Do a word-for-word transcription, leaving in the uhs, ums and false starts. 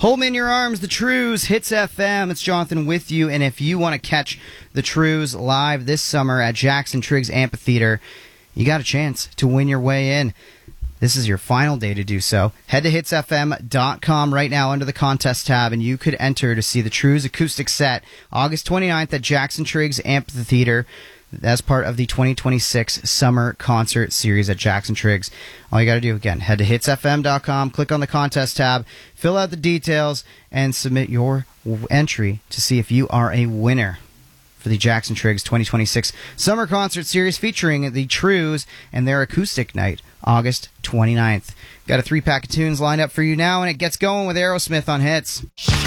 Hold Me in Your Arms, The Trews, Hits F M. It's Jonathan with you, and if you want to catch The Trews live this summer at Jackson Triggs Amphitheater, you got a chance to win your way in. This is your final day to do so. Head to hits f m dot com right now under the contest tab, and you could enter to see the Trews acoustic set August twenty-ninth at Jackson Triggs Amphitheater as part of the twenty twenty-six Summer Concert Series at Jackson Triggs. All you got to do, again, head to hits f m dot com, click on the contest tab, fill out the details, and submit your entry to see if you are a winner for the Jackson Triggs twenty twenty-six Summer Concert Series featuring the Trews and their acoustic night, August twenty-ninth. Got a three-pack of tunes lined up for you now, and it gets going with Aerosmith on Hits.